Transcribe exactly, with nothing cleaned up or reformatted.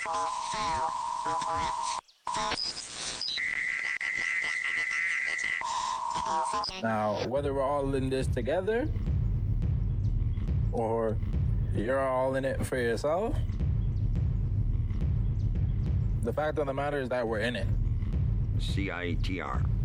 Now, whether we're all in this together or you're all in it for yourself, the fact of the matter is that we're in it. C I T R.